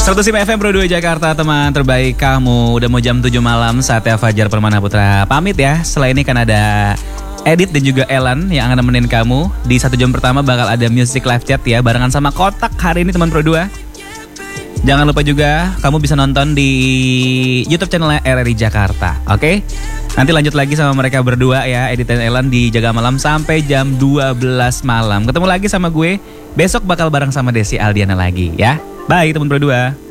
105 FM Pro 2 Jakarta, teman terbaik kamu. Udah mau jam 7 malam, saatnya Fajar Permana Putra pamit ya. Setelah ini kan ada Edit dan juga Ellen yang akan nemenin kamu. Di 1 jam pertama bakal ada music live chat ya, barengan sama Kotak hari ini teman Pro 2. Jangan lupa juga kamu bisa nonton di YouTube channelnya RRI Jakarta. Oke? Nanti lanjut lagi sama mereka berdua ya, Edit dan Ellen di Jaga Malam sampai jam 12 malam. Ketemu lagi sama gue besok, bakal bareng sama Desi Aldiana lagi ya. Bye teman Pro 2.